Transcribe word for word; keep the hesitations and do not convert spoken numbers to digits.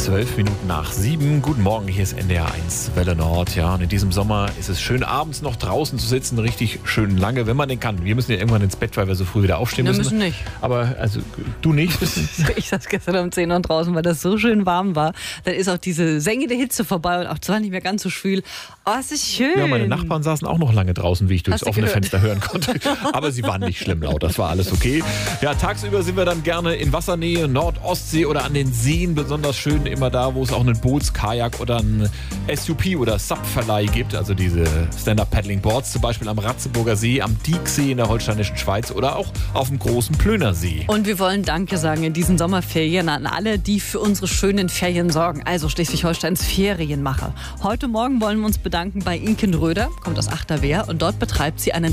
Zwölf Minuten nach sieben. Guten Morgen, hier ist N D R eins Welle Nord. Ja, und in diesem Sommer ist es schön, abends noch draußen zu sitzen, richtig schön lange, wenn man denn kann. Wir müssen ja irgendwann ins Bett, weil wir so früh wieder aufstehen Wir müssen. müssen nicht. Aber also du nicht? Ich saß gestern um zehn Uhr draußen, weil das so schön warm war. Dann ist auch diese sengende Hitze vorbei und auch zwar nicht mehr ganz so schwül. Oh, es ist schön. Ja, meine Nachbarn saßen auch noch lange draußen, wie ich durchs Hast du offene gehört? Fenster hören konnte. Aber sie waren nicht schlimm laut, das war alles okay. Ja, tagsüber sind wir dann gerne in Wassernähe, Nord-Ostsee oder an den Seen, besonders schön immer da, wo es auch einen Boots-, Kajak oder einen S U P oder Sub-Verleih gibt, also diese Stand-Up-Paddling-Boards, zum Beispiel am Ratzeburger See, am Dieksee in der holsteinischen Schweiz oder auch auf dem großen Plönersee. Und wir wollen Danke sagen in diesen Sommerferien an alle, die für unsere schönen Ferien sorgen, also Schleswig-Holsteins Ferienmacher. Heute Morgen wollen wir uns bedanken bei Inken Röder, kommt aus Achterwehr und dort betreibt sie einen